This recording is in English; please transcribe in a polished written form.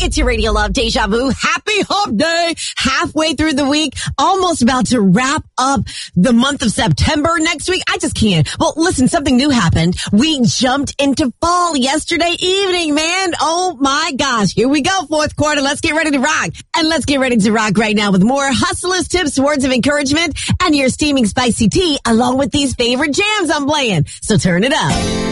It's your Radio Love Deja Vu. Happy Hump Day. Halfway through the week. Almost about to wrap up the month of September next week. I just can't. Well, listen, something new happened. We jumped into fall yesterday evening, man. Oh my gosh. Here we go. Fourth quarter. Let's get ready to rock. And let's get ready to rock right now with more hustlers, tips, words of encouragement, and your steaming spicy tea along with these favorite jams I'm playing. So turn it up.